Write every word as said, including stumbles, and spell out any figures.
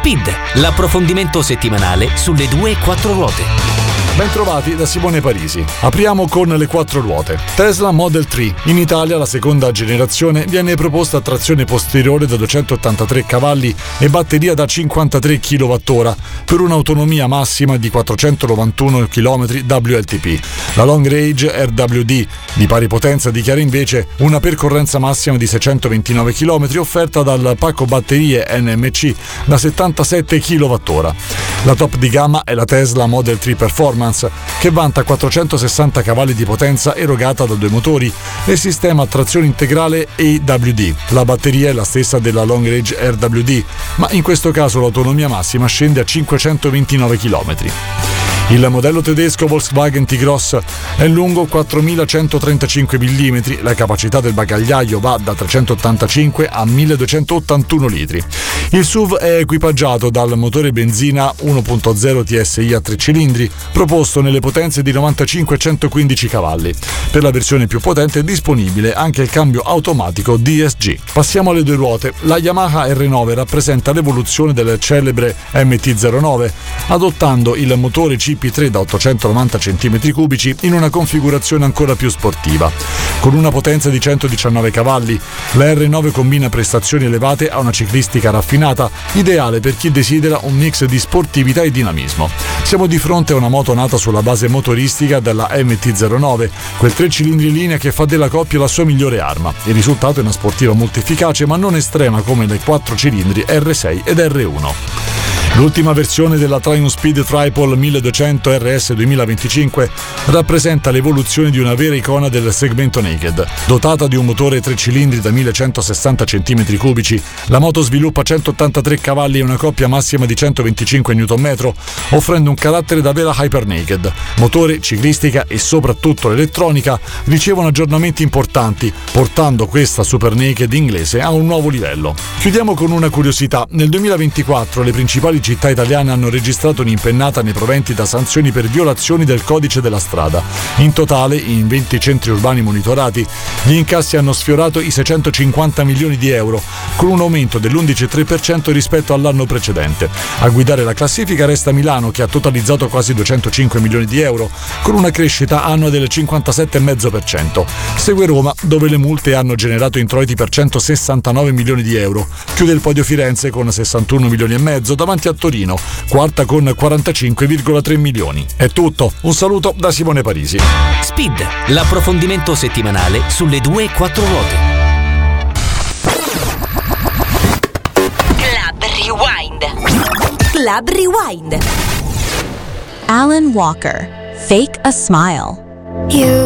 Speed, l'approfondimento settimanale sulle due e quattro ruote. Bentrovati da Simone Parisi. Apriamo con le quattro ruote. Tesla Model tre. In Italia la seconda generazione viene proposta a trazione posteriore da duecentottantatré cavalli e batteria da cinquantatré chilowattora per un'autonomia massima di quattrocentonovantuno chilometri W L T P. La Long Range R W D di pari potenza dichiara invece una percorrenza massima di seicentoventinove chilometri offerta dal pacco batterie N M C da settantasette chilowattora. La top di gamma è la Tesla Model tre Performance, che vanta quattrocentosessanta cavalli di potenza erogata da due motori e sistema a trazione integrale A W D. La batteria è la stessa della Long Range R W D, ma in questo caso l'autonomia massima scende a cinquecentoventinove chilometri. Il modello tedesco Volkswagen T-Cross è lungo quattromilacentotrentacinque millimetri, la capacità del bagagliaio va da trecentottantacinque a milleduecentottantuno litri. Il S U V è equipaggiato dal motore benzina uno punto zero T S I a tre cilindri, proposto nelle potenze di novantacinque e centoquindici cavalli. Per la versione più potente è disponibile anche il cambio automatico D S G. Passiamo alle due ruote. La Yamaha R nove rappresenta l'evoluzione del celebre M T zero nove, adottando il motore C P tre da ottocentonovanta centimetri cubici in una configurazione ancora più sportiva. Con una potenza di centodiciannove cavalli, la R nove combina prestazioni elevate a una ciclistica raffinata, ideale per chi desidera un mix di sportività e dinamismo. Siamo di fronte a una moto nata sulla base motoristica della M T zero nove, quel tre cilindri in linea che fa della coppia la sua migliore arma. Il risultato è una sportiva molto efficace ma non estrema come le quattro cilindri R sei ed R uno. L'ultima versione della Triumph Speed Triple milleduecento R S duemilaventicinque rappresenta l'evoluzione di una vera icona del segmento naked. Dotata di un motore tre cilindri da millecentosessanta centimetri cubici, la moto sviluppa centottantatré cavalli e una coppia massima di centoventicinque newton metri, offrendo un carattere da vera hyper naked. Motore, ciclistica e soprattutto l'elettronica ricevono aggiornamenti importanti, portando questa super naked inglese a un nuovo livello. Chiudiamo con una curiosità. Nel duemilaventiquattro le principali città italiane hanno registrato un'impennata nei proventi da sanzioni per violazioni del codice della strada. In totale, in venti centri urbani monitorati, gli incassi hanno sfiorato i seicentocinquanta milioni di euro, con un aumento dell'undici virgola tre per cento rispetto all'anno precedente. A guidare la classifica resta Milano, che ha totalizzato quasi duecentocinque milioni di euro, con una crescita annua del cinquantasette virgola cinque per cento. Segue Roma, dove le multe hanno generato introiti per centosessantanove milioni di euro. Chiude il podio Firenze con sessantuno milioni e mezzo, davanti a Torino, quarta con quarantacinque virgola tre milioni. È tutto, un saluto da Simone Parisi. Speed, l'approfondimento settimanale sulle due e quattro ruote. Club Rewind. Club Rewind. Alan Walker, Fake a Smile. You